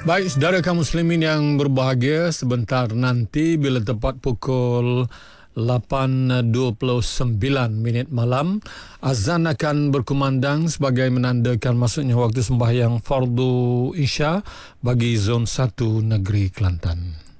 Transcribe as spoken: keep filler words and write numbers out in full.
Baik, saudara kaum muslimin yang berbahagia, sebentar nanti bila tepat pukul lapan dua puluh sembilan minit malam, azan akan berkumandang sebagai menandakan masuknya waktu sembahyang fardu Isya bagi zon satu negeri Kelantan.